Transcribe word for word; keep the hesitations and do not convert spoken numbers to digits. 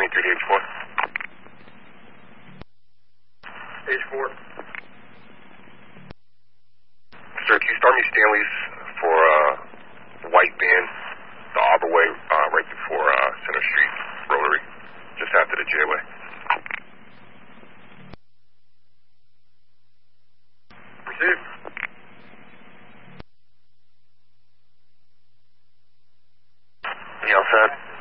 twenty-three to H four. H four. Sir, can you start me Stanley's for uh, white van, the Arbor Way, uh, right before uh, Center Street, Rotary, just after the J-Way. Received. You all set?